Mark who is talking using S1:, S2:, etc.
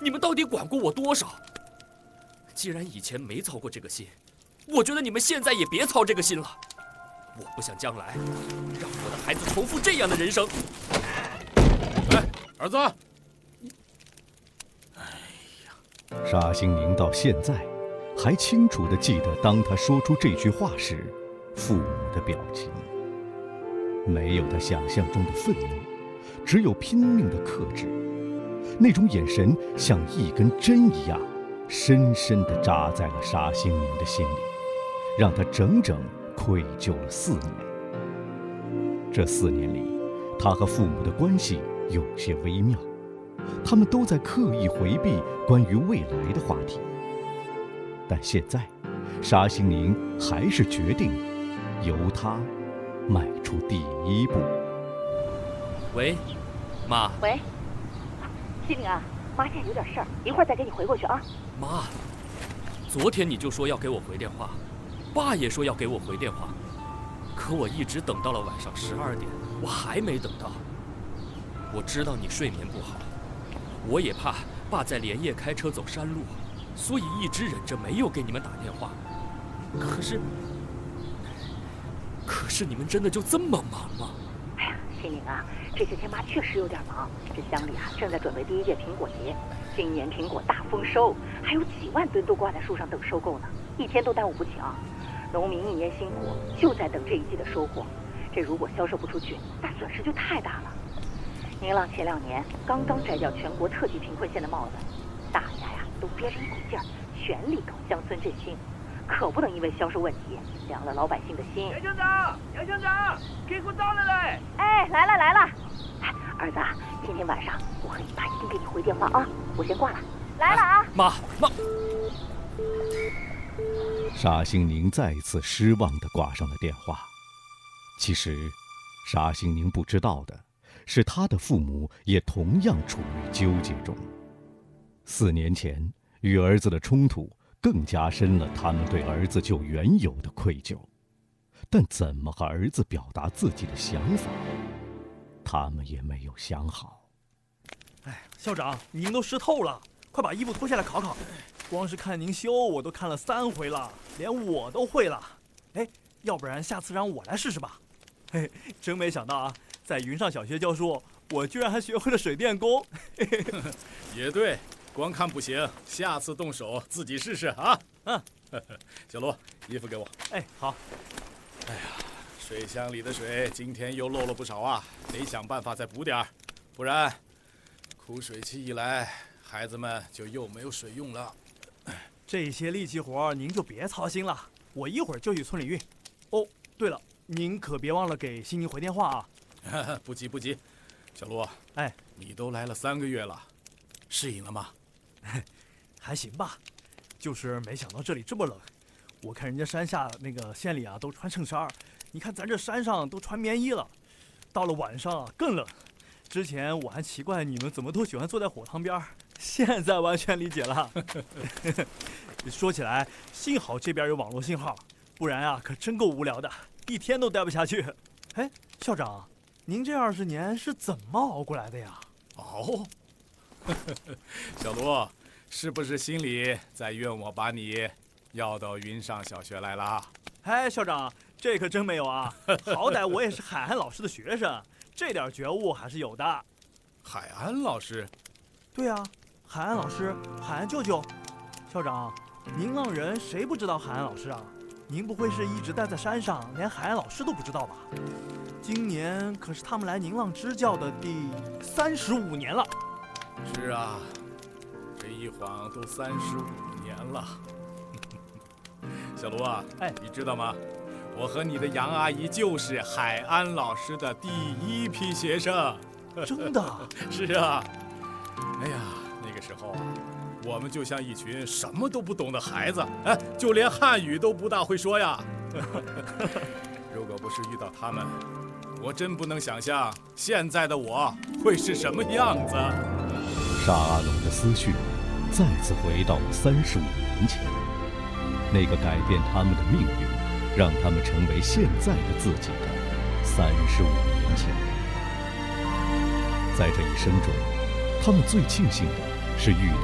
S1: 你们到底管过我多少？既然以前没操过这个心，我觉得你们现在也别操这个心了。我不想将来让我的孩子重复这样的人生。
S2: 哎，儿子！
S3: 沙星宁到现在还清楚地记得，当他说出这句话时，父母的表情。没有他想象中的愤怒，只有拼命的克制。那种眼神像一根针一样，深深地扎在了沙星宁的心里，让他整整愧疚了4年。这4年里，他和父母的关系有些微妙，他们都在刻意回避关于未来的话题。但现在，沙星宁还是决定由他迈出第一步。
S1: 喂，妈。
S4: 喂，心灵啊，妈现在有点事儿，一会儿再给你回过去啊。
S1: 妈，昨天你就说要给我回电话，爸也说要给我回电话，可我一直等到了晚上12点，我还没等到。我知道你睡眠不好，我也怕爸在连夜开车走山路，所以一直忍着没有给你们打电话。可是你们真的就这么忙吗？
S4: 哎呀，心灵啊，这些天妈确实有点忙。这乡里啊正在准备第1届苹果节，今年苹果大丰收，还有几万吨都挂在树上等收购呢，一天都耽误不起啊。农民1年辛苦，就在等这一季的收获。这如果销售不出去，那损失就太大了。宁浪前2年刚刚摘掉全国特级贫困县的帽子，大家呀都憋着一股劲儿，全力搞乡村振兴。可不能因为销售问题凉了老百姓的心。
S5: 杨乡长，杨乡长，给我到了嘞！
S4: 哎，来了来了。哎，儿子，今天晚上我和你爸一定给你回电话啊，我先挂了。来了啊！
S1: 妈。
S3: 沙星宁再次失望地挂上了电话。其实，沙星宁不知道的是，他的父母也同样处于纠结中。4年前，与儿子的冲突更加深了他们对儿子就原有的愧疚，但怎么和儿子表达自己的想法，他们也没有想好。
S6: 哎，校长，您都湿透了，快把衣服脱下来烤烤。光是看您修，我都看了3回了，连我都会了。哎，要不然下次让我来试试吧。嘿，真没想到啊，在云上小学教书，我居然还学会了水电工。
S2: 也对。光看不行，下次动手自己试试啊！小罗，衣服给我。
S6: 哎，好。
S2: 哎呀，水箱里的水今天又漏了不少啊，得想办法再补点儿，不然枯水期一来，孩子们就又没有水用了。
S6: 这些力气活您就别操心了，我一会儿就去村里运。哦，对了，您可别忘了给心宁回电话
S2: 啊！不急不急，小罗，
S6: 哎，
S2: 你都来了3个月了，适应了吗？
S6: 还行吧，就是没想到这里这么冷。我看人家山下那个县里啊都穿衬衫，你看咱这山上都穿棉衣了。到了晚上啊更冷。之前我还奇怪你们怎么都喜欢坐在火塘边，现在完全理解了。说起来，幸好这边有网络信号，不然啊可真够无聊的，一天都待不下去。哎，校长，您这20年是怎么熬过来的呀？
S2: 哦。小罗，是不是心里在怨我把你要到云上小学来了？
S6: 哎，校长，这可真没有啊！好歹我也是海安老师的学生，这点觉悟还是有的。
S2: 海安老师？
S6: 对啊，海安老师，海安舅舅。校长，宁浪人谁不知道海安老师啊？您不会是一直待在山上，连海安老师都不知道吧？今年可是他们来宁浪支教的第35年了。
S2: 是啊，这一晃都35年了。小卢啊，哎，你知道吗？我和你的杨阿姨就是海安老师的第1批学生。
S6: 真的？
S2: 是啊。哎呀，那个时候啊，我们就像一群什么都不懂的孩子，哎，就连汉语都不大会说呀。如果不是遇到他们，我真不能想象现在的我会是什么样子。
S3: 沙阿龙的思绪再次回到了35年前，那个改变他们的命运，让他们成为现在的自己的35年前。在这一生中，他们最庆幸的是遇到